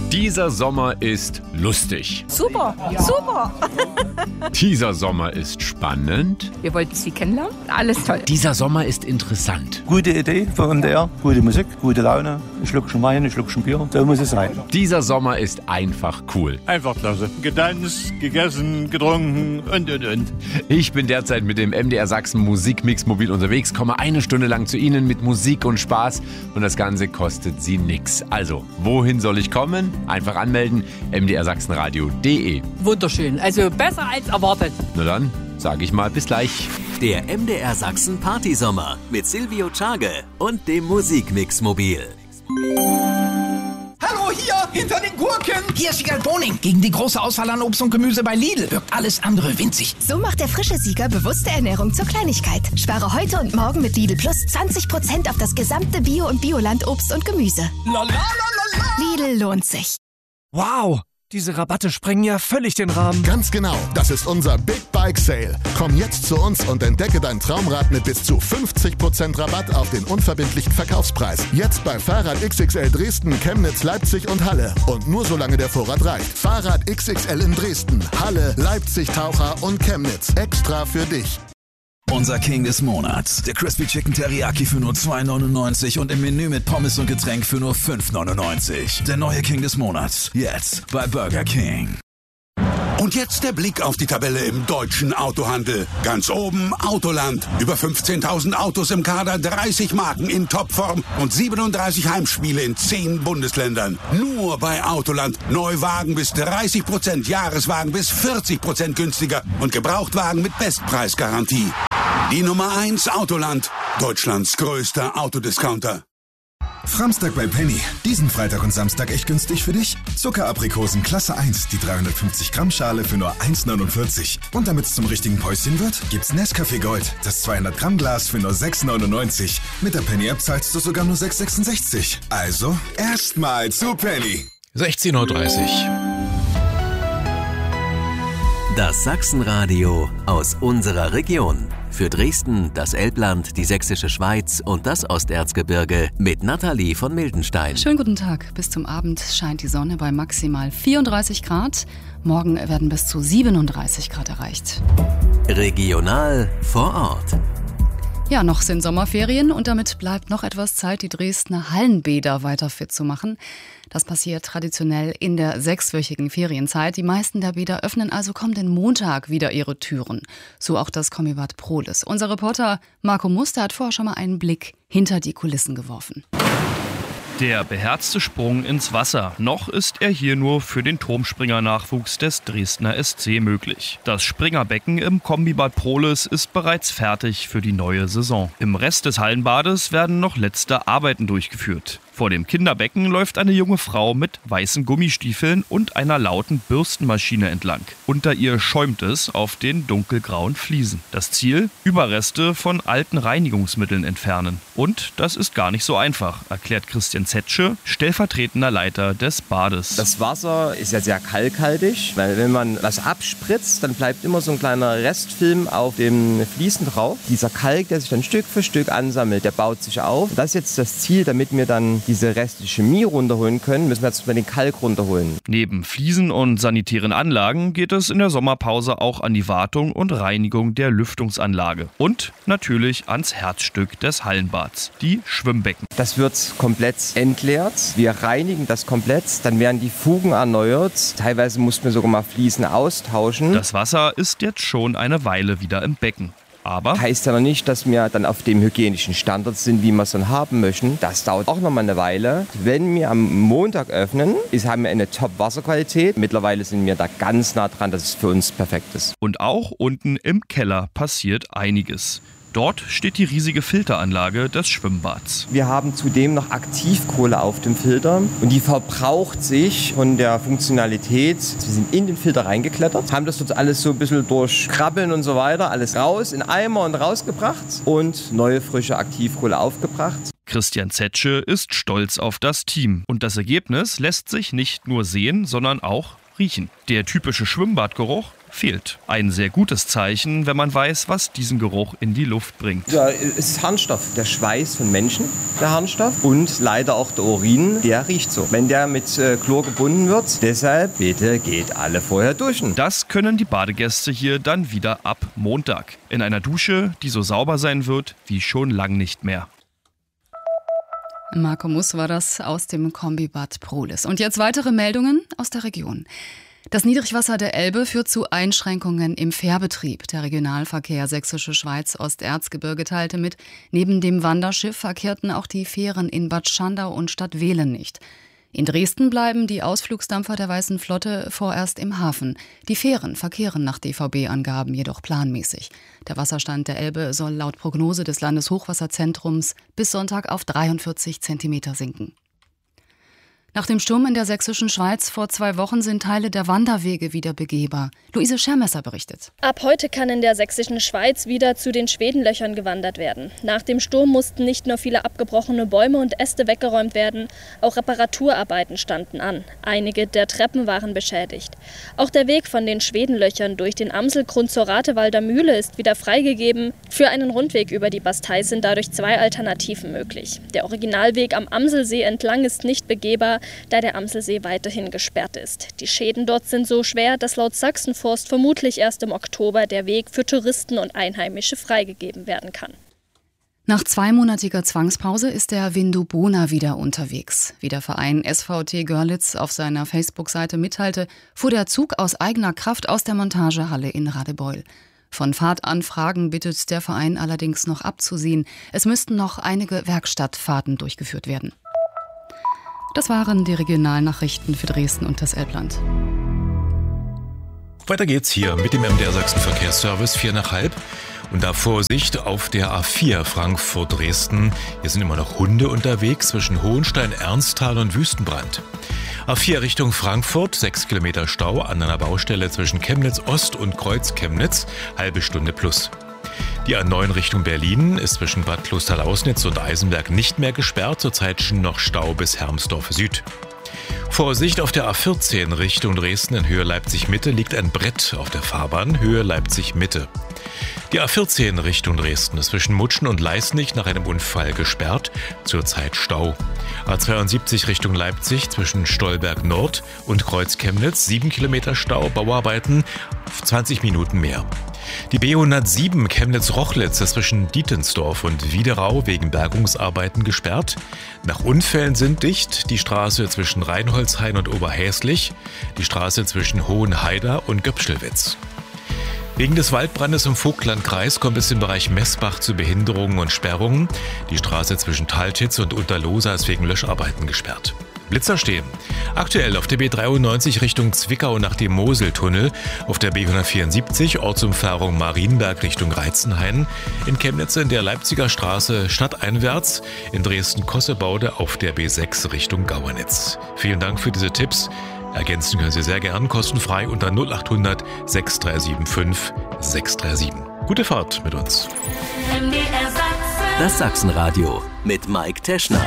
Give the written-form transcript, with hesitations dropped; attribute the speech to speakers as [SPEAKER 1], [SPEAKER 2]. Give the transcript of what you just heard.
[SPEAKER 1] Dieser Sommer ist lustig.
[SPEAKER 2] Super, super.
[SPEAKER 1] Dieser Sommer ist spannend.
[SPEAKER 2] Wir wollten Sie kennenlernen. Alles toll.
[SPEAKER 1] Dieser Sommer ist interessant.
[SPEAKER 3] Gute Idee von MDR, gute Musik, gute Laune, ein Schluckchen Wein, ein Schluckchen Bier, so muss es sein.
[SPEAKER 1] Dieser Sommer ist einfach cool.
[SPEAKER 4] Einfach klasse. Getanzt, gegessen, getrunken und.
[SPEAKER 1] Ich bin derzeit mit dem MDR Sachsen Musikmix mobil unterwegs, komme eine Stunde lang zu Ihnen mit Musik und Spaß und das Ganze kostet Sie nix. Also, wohin soll ich kommen? Einfach anmelden, mdrsachsenradio.de.
[SPEAKER 2] Wunderschön. Also besser als erwartet.
[SPEAKER 1] Na dann, sage ich mal bis gleich.
[SPEAKER 5] Der MDR Sachsen Partysommer mit Silvio Czage und dem Musikmix mobil.
[SPEAKER 6] Hallo, hier, hinter den Gurken. Hier ist Sieger Boning. Gegen die große Auswahl an Obst und Gemüse bei Lidl wirkt alles andere winzig.
[SPEAKER 7] So macht der frische Sieger bewusste Ernährung zur Kleinigkeit. Spare heute und morgen mit Lidl Plus 20% auf das gesamte Bio- und Bioland Obst und Gemüse. Lidl lohnt sich.
[SPEAKER 8] Wow, diese Rabatte sprengen ja völlig den Rahmen.
[SPEAKER 9] Ganz genau, das ist unser Big Bike Sale. Komm jetzt zu uns und entdecke dein Traumrad mit bis zu 50% Rabatt auf den unverbindlichen Verkaufspreis. Jetzt bei Fahrrad XXL Dresden, Chemnitz, Leipzig und Halle. Und nur solange der Vorrat reicht. Fahrrad XXL in Dresden, Halle, Leipzig, Taucher und Chemnitz. Extra für dich.
[SPEAKER 10] Unser King des Monats. Der Crispy Chicken Teriyaki für nur $2,99 und im Menü mit Pommes und Getränk für nur $5,99. Der neue King des Monats. Jetzt bei Burger King.
[SPEAKER 11] Und jetzt der Blick auf die Tabelle im deutschen Autohandel. Ganz oben Autoland. Über 15.000 Autos im Kader, 30 Marken in Topform und 37 Heimspiele in 10 Bundesländern. Nur bei Autoland. Neuwagen bis 30%, Jahreswagen bis 40% günstiger und Gebrauchtwagen mit Bestpreisgarantie. Die Nummer 1 Autoland. Deutschlands größter Autodiscounter.
[SPEAKER 12] Framstag bei Penny. Diesen Freitag und Samstag echt günstig für dich. Zuckeraprikosen Klasse 1, die 350 Gramm Schale für nur $1,49. Und damit es zum richtigen Päuschen wird, gibt's Nescafé Gold, das 200 Gramm Glas für nur $6,99. Mit der Penny App zahlst du sogar nur $6,66. Also, erstmal zu Penny.
[SPEAKER 13] 16:30 Uhr.
[SPEAKER 5] Das Sachsenradio aus unserer Region. Für Dresden, das Elbland, die Sächsische Schweiz und das Osterzgebirge mit Nathalie von Mildenstein.
[SPEAKER 14] Schönen guten Tag. Bis zum Abend scheint die Sonne bei maximal 34 Grad. Morgen werden bis zu 37 Grad erreicht.
[SPEAKER 5] Regional vor Ort.
[SPEAKER 14] Ja, noch sind Sommerferien und damit bleibt noch etwas Zeit, die Dresdner Hallenbäder weiter fit zu machen. Das passiert traditionell in der 6-wöchigen Ferienzeit. Die meisten der Bäder öffnen also kommenden Montag wieder ihre Türen. So auch das Kommivat Prohlis. Unser Reporter Marco Muster hat vorher schon mal einen Blick hinter die Kulissen geworfen.
[SPEAKER 15] Der beherzte Sprung ins Wasser. Noch ist er hier nur für den Turmspringer-Nachwuchs des Dresdner SC möglich. Das Springerbecken im Kombibad Prohlis ist bereits fertig für die neue Saison. Im Rest des Hallenbades werden noch letzte Arbeiten durchgeführt. Vor dem Kinderbecken läuft eine junge Frau mit weißen Gummistiefeln und einer lauten Bürstenmaschine entlang. Unter ihr schäumt es auf den dunkelgrauen Fliesen. Das Ziel? Überreste von alten Reinigungsmitteln entfernen. Und das ist gar nicht so einfach, erklärt Christian Zetsche, stellvertretender Leiter des Bades.
[SPEAKER 16] Das Wasser ist ja sehr kalkhaltig, weil wenn man was abspritzt, dann bleibt immer so ein kleiner Restfilm auf dem Fliesen drauf. Dieser Kalk, der sich dann Stück für Stück ansammelt, der baut sich auf. Das ist jetzt das Ziel, damit wir dann diese restliche Chemie runterholen können, müssen wir jetzt mal den Kalk runterholen.
[SPEAKER 15] Neben Fliesen und sanitären Anlagen geht es in der Sommerpause auch an die Wartung und Reinigung der Lüftungsanlage. Und natürlich ans Herzstück des Hallenbads, die Schwimmbecken.
[SPEAKER 16] Das wird komplett entleert. Wir reinigen das komplett, dann werden die Fugen erneuert. Teilweise mussten wir sogar mal Fliesen austauschen.
[SPEAKER 15] Das Wasser ist jetzt schon eine Weile wieder im Becken. Aber
[SPEAKER 16] heißt ja noch nicht, dass wir dann auf dem hygienischen Standard sind, wie wir es dann haben möchten. Das dauert auch noch mal eine Weile. Wenn wir am Montag öffnen, haben wir eine Top-Wasserqualität. Mittlerweile sind wir da ganz nah dran, dass es für uns perfekt ist.
[SPEAKER 15] Und auch unten im Keller passiert einiges. Dort steht die riesige Filteranlage des Schwimmbads.
[SPEAKER 16] Wir haben zudem noch Aktivkohle auf dem Filter und die verbraucht sich von der Funktionalität. Wir sind in den Filter reingeklettert, haben das dort alles so ein bisschen durch Krabbeln und so weiter, alles raus in Eimer und rausgebracht und neue frische Aktivkohle aufgebracht.
[SPEAKER 15] Christian Zetsche ist stolz auf das Team und das Ergebnis lässt sich nicht nur sehen, sondern auch riechen. Der typische Schwimmbadgeruch fehlt. Ein sehr gutes Zeichen, wenn man weiß, was diesen Geruch in die Luft bringt.
[SPEAKER 16] Ja, es ist Harnstoff. Der Schweiß von Menschen, der Harnstoff. Und leider auch der Urin, der riecht so. Wenn der mit Chlor gebunden wird, deshalb bitte geht alle vorher duschen.
[SPEAKER 15] Das können die Badegäste hier dann wieder ab Montag. In einer Dusche, die so sauber sein wird wie schon lang nicht mehr.
[SPEAKER 14] Marco Muss war das aus dem Kombibad Prohlis. Und jetzt weitere Meldungen aus der Region. Das Niedrigwasser der Elbe führt zu Einschränkungen im Fährbetrieb. Der Regionalverkehr Sächsische Schweiz-Osterzgebirge teilte mit, neben dem Wanderschiff verkehrten auch die Fähren in Bad Schandau und Stadtwehlen nicht. In Dresden bleiben die Ausflugsdampfer der Weißen Flotte vorerst im Hafen. Die Fähren verkehren nach DVB-Angaben jedoch planmäßig. Der Wasserstand der Elbe soll laut Prognose des Landeshochwasserzentrums bis Sonntag auf 43 Zentimeter sinken. Nach dem Sturm in der Sächsischen Schweiz vor 2 Wochen sind Teile der Wanderwege wieder begehbar. Luise Schermesser berichtet.
[SPEAKER 13] Ab heute kann in der Sächsischen Schweiz wieder zu den Schwedenlöchern gewandert werden. Nach dem Sturm mussten nicht nur viele abgebrochene Bäume und Äste weggeräumt werden, auch Reparaturarbeiten standen an. Einige der Treppen waren beschädigt. Auch der Weg von den Schwedenlöchern durch den Amselgrund zur Ratewalder Mühle ist wieder freigegeben. Für einen Rundweg über die Bastei sind dadurch 2 Alternativen möglich. Der Originalweg am Amselsee entlang ist nicht begehbar, da der Amselsee weiterhin gesperrt ist. Die Schäden dort sind so schwer, dass laut Sachsenforst vermutlich erst im Oktober der Weg für Touristen und Einheimische freigegeben werden kann.
[SPEAKER 14] Nach 2-monatiger Zwangspause ist der Windubona wieder unterwegs. Wie der Verein SVT Görlitz auf seiner Facebook-Seite mitteilte, fuhr der Zug aus eigener Kraft aus der Montagehalle in Radebeul. Von Fahrtanfragen bittet der Verein allerdings noch abzusehen. Es müssten noch einige Werkstattfahrten durchgeführt werden. Das waren die Regionalnachrichten für Dresden und das Elbland.
[SPEAKER 17] Weiter geht's hier mit dem MDR Sachsen Verkehrsservice 4:30. Und da Vorsicht auf der A4 Frankfurt-Dresden. Hier sind immer noch Hunde unterwegs zwischen Hohenstein, Ernsthal und Wüstenbrand. A4 Richtung Frankfurt, 6 Kilometer Stau an einer Baustelle zwischen Chemnitz Ost und Kreuz Chemnitz, halbe Stunde plus. Die A9 Richtung Berlin ist zwischen Bad Klosterlausnitz und Eisenberg nicht mehr gesperrt, zurzeit schon noch Stau bis Hermsdorf Süd. Vorsicht auf der A14 Richtung Dresden in Höhe Leipzig-Mitte liegt ein Brett auf der Fahrbahn, Höhe Leipzig-Mitte. Die A14 Richtung Dresden ist zwischen Mutschen und Leisnig nach einem Unfall gesperrt, zurzeit Stau. A72 Richtung Leipzig zwischen Stolberg Nord und Kreuz Chemnitz, 7 Kilometer Stau, Bauarbeiten, 20 Minuten mehr. Die B107 Chemnitz-Rochlitz ist zwischen Dietensdorf und Wiederau wegen Bergungsarbeiten gesperrt. Nach Unfällen sind dicht die Straße zwischen Reinholzhain und Oberhäslich, die Straße zwischen Hohenhaida und Göpschelwitz. Wegen des Waldbrandes im Vogtlandkreis kommt es im Bereich Messbach zu Behinderungen und Sperrungen. Die Straße zwischen Taltitz und Unterlosa ist wegen Löscharbeiten gesperrt. Blitzer stehen. Aktuell auf der B93 Richtung Zwickau nach dem Moseltunnel, auf der B174 Ortsumfahrung Marienberg Richtung Reitzenhain, in Chemnitz in der Leipziger Straße stadteinwärts, in Dresden-Kossebaude auf der B6 Richtung Gauernitz. Vielen Dank für diese Tipps. Ergänzen können Sie sehr gern kostenfrei unter 0800 6375 637. Gute Fahrt mit uns.
[SPEAKER 5] Das Sachsenradio mit Mike Teschner.